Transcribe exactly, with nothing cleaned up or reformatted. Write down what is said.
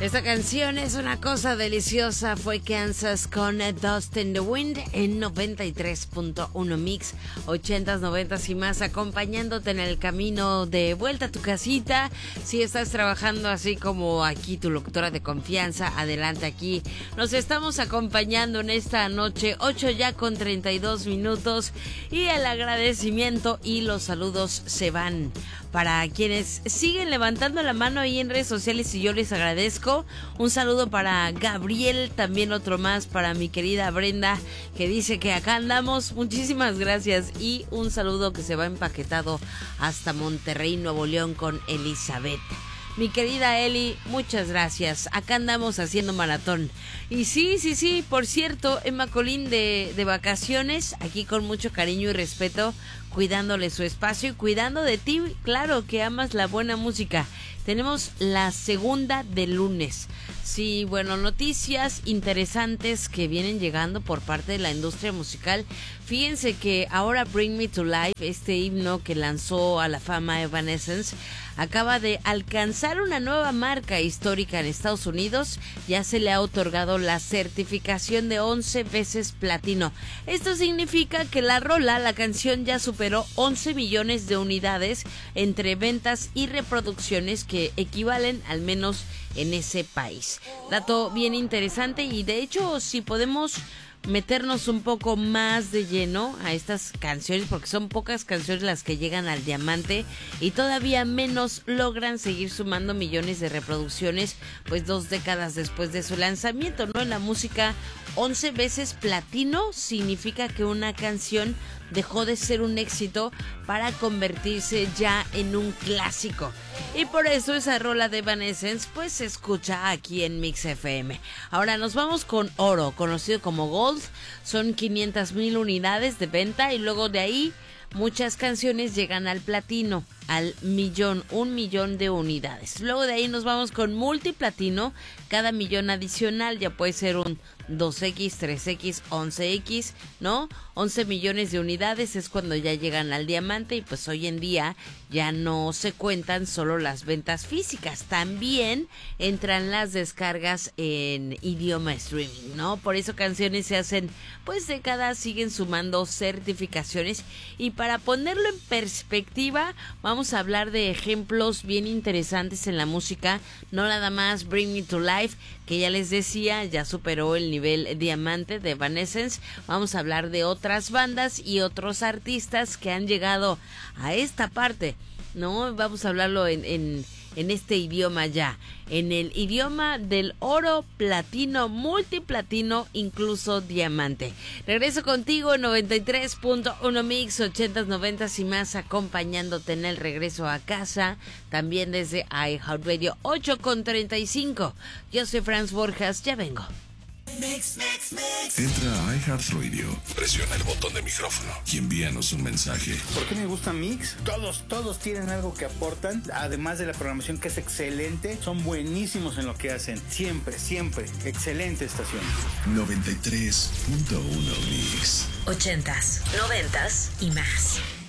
Esta canción es una cosa deliciosa. Fue Kansas con Dust in the Wind en noventa y tres punto uno Mix, ochentas, noventas y más, acompañándote en el camino de vuelta a tu casita. Si estás trabajando así como aquí tu locutora de confianza, adelante, aquí nos estamos acompañando en esta noche, ocho ya con treinta y dos minutos, y el agradecimiento y los saludos se van para quienes siguen levantando la mano ahí en redes sociales y yo les agradezco. Un saludo para Gabriel, también otro más para mi querida Brenda, que dice que acá andamos. Muchísimas gracias. Y un saludo que se va empaquetado hasta Monterrey, Nuevo León, con Elizabeth. Mi querida Eli, muchas gracias. Acá andamos haciendo maratón. Y sí, sí, sí, por cierto, Emma Colín de, de vacaciones, aquí con mucho cariño y respeto, cuidándole su espacio y cuidando de ti, claro, que amas la buena música. Tenemos la segunda de lunes. Sí, bueno, noticias interesantes que vienen llegando por parte de la industria musical. Fíjense que ahora Bring Me to Life, este himno que lanzó a la fama Evanescence, acaba de alcanzar una nueva marca histórica en Estados Unidos. Ya se le ha otorgado la certificación de once veces platino. Esto significa que la rola, la canción, ya superó once millones de unidades entre ventas y reproducciones, que equivalen al menos en ese país. Dato bien interesante, y de hecho si podemos meternos un poco más de lleno a estas canciones, porque son pocas canciones las que llegan al diamante y todavía menos logran seguir sumando millones de reproducciones, pues dos décadas después de su lanzamiento, ¿no? En la música, once veces platino significa que una canción dejó de ser un éxito para convertirse ya en un clásico. Y por eso esa rola de Evanescence pues se escucha aquí en Mix F M. Ahora nos vamos con Oro, conocido como Gold. Son quinientas mil unidades de venta y luego de ahí muchas canciones llegan al platino, al millón, un millón de unidades. Luego de ahí nos vamos con multiplatino. Cada millón adicional ya puede ser un dos equis, tres equis, once equis, ¿no? once millones de unidades es cuando ya llegan al diamante, y pues hoy en día ya no se cuentan solo las ventas físicas, también entran las descargas en idioma streaming, ¿no? Por eso canciones se hacen pues décadas, siguen sumando certificaciones. Y para ponerlo en perspectiva, vamos a hablar de ejemplos bien interesantes en la música. No nada más Bring Me to Life, que ya les decía, ya superó el nivel diamante de Evanescence. Vamos a hablar de otras bandas y otros artistas que han llegado a esta parte, ¿no? Vamos a hablarlo en, en, en este idioma ya, en el idioma del oro, platino, multiplatino, incluso diamante. Regreso contigo en noventa y tres punto uno Mix, ochentas, noventas y más, acompañándote en el regreso a casa, también desde iHeartRadio, ocho con treinta y cinco. Yo soy Franz Borjas, ya vengo. Mix, mix, mix. Entra a iHeartRadio, presiona el botón de micrófono y envíanos un mensaje. ¿Por qué me gusta Mix? Todos, todos tienen algo que aportan, además de la programación que es excelente. Son buenísimos en lo que hacen, siempre, siempre. Excelente estación. noventa y tres punto uno Mix. Ochentas, noventas y más.